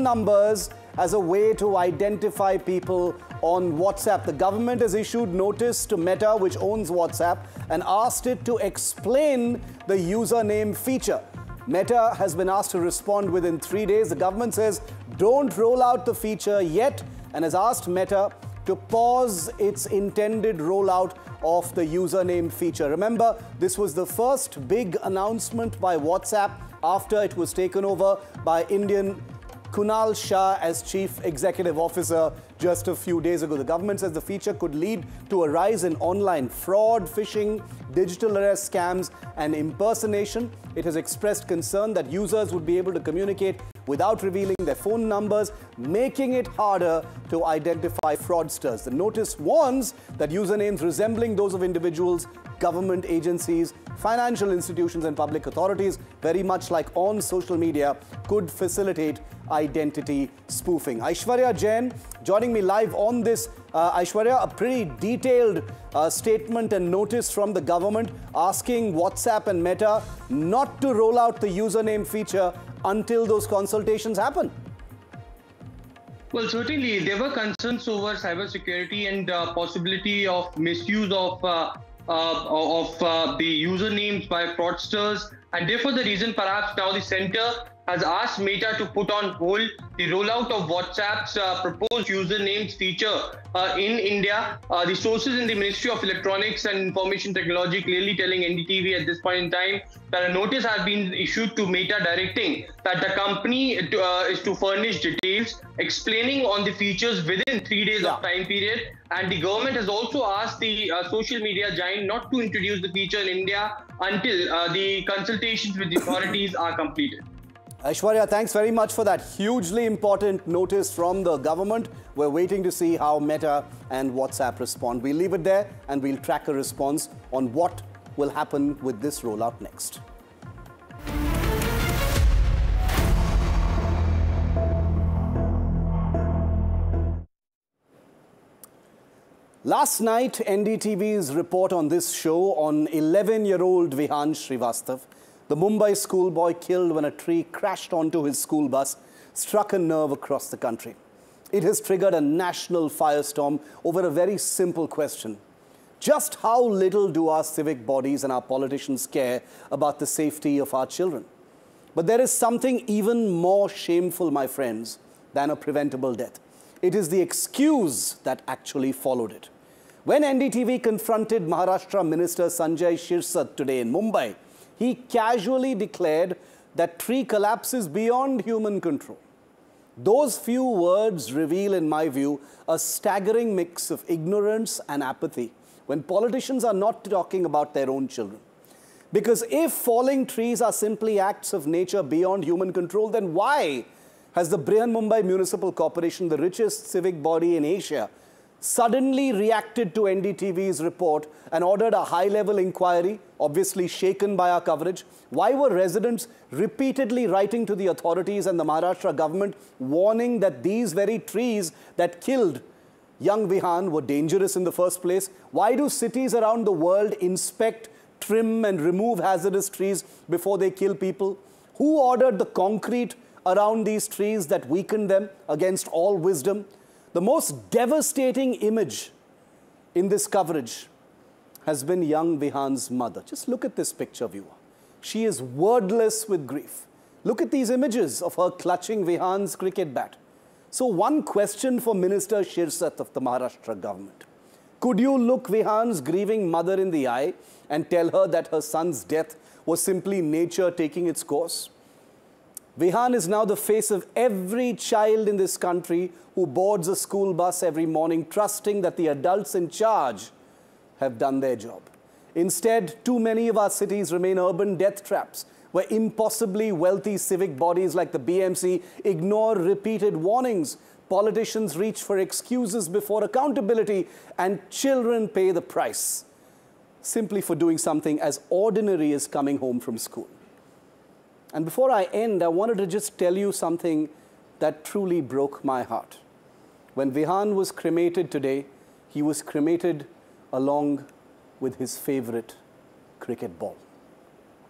numbers as a way to identify people on WhatsApp. The government has issued notice to Meta, which owns WhatsApp, and asked it to explain the username feature. Meta has been asked to respond within 3 days. The government says don't roll out the feature yet and has asked Meta to pause its intended rollout of the username feature. Remember, this was the first big announcement by WhatsApp after it was taken over by Indian Kunal Shah as Chief Executive Officer just a few days ago. The government says the feature could lead to a rise in online fraud, phishing, digital arrest scams and impersonation. It has expressed concern that users would be able to communicate without revealing their phone numbers, making it harder to identify fraudsters. The notice warns that usernames resembling those of individuals, government agencies, financial institutions and public authorities, very much like on social media, could facilitate identity spoofing. Aishwarya Jain joining me live on this. Aishwarya, a pretty detailed statement and notice from the government asking WhatsApp and Meta not to roll out the username feature until those consultations happen. Well, certainly there were concerns over cybersecurity and possibility of misuse of the usernames by fraudsters, and therefore the reason perhaps now the centre has asked Meta to put on hold the rollout of WhatsApp's proposed usernames feature in India. The sources in the Ministry of Electronics and Information Technology clearly telling NDTV at this point in time that a notice has been issued to Meta directing that the company is to furnish details explaining on the features within 3 days of time period. And the government has also asked the social media giant not to introduce the feature in India until the consultations with the authorities are completed. Aishwarya, thanks very much for that hugely important notice from the government. We're waiting to see how Meta and WhatsApp respond. We'll leave it there and we'll track a response on what will happen with this rollout next. Last night, NDTV's report on this show on 11-year-old Vihan Srivastav, the Mumbai schoolboy killed when a tree crashed onto his school bus, struck a nerve across the country. It has triggered a national firestorm over a very simple question. Just how little do our civic bodies and our politicians care about the safety of our children? But there is something even more shameful, my friends, than a preventable death. It is the excuse that actually followed it. When NDTV confronted Maharashtra Minister Sanjay Shirsat today in Mumbai, he casually declared that tree collapse is beyond human control. Those few words reveal, in my view, a staggering mix of ignorance and apathy when politicians are not talking about their own children. Because if falling trees are simply acts of nature beyond human control, then why has the Brihanmumbai Municipal Corporation, the richest civic body in Asia, suddenly reacted to NDTV's report and ordered a high-level inquiry, obviously shaken by our coverage? Why were residents repeatedly writing to the authorities and the Maharashtra government warning that these very trees that killed young Vihan were dangerous in the first place? Why do cities around the world inspect, trim and remove hazardous trees before they kill people? Who ordered the concrete around these trees that weakened them against all wisdom? The most devastating image in this coverage has been young Vihan's mother. Just look at this picture, viewer. She is wordless with grief. Look at these images of her clutching Vihan's cricket bat. So one question for Minister Shirsat of the Maharashtra government. Could you look Vihan's grieving mother in the eye and tell her that her son's death was simply nature taking its course? Vihan is now the face of every child in this country who boards a school bus every morning, trusting that the adults in charge have done their job. Instead, too many of our cities remain urban death traps, where impossibly wealthy civic bodies like the BMC ignore repeated warnings. Politicians reach for excuses before accountability, and children pay the price simply for doing something as ordinary as coming home from school. And before I end, I wanted to just tell you something that truly broke my heart. When Vihan was cremated today, he was cremated along with his favorite cricket ball.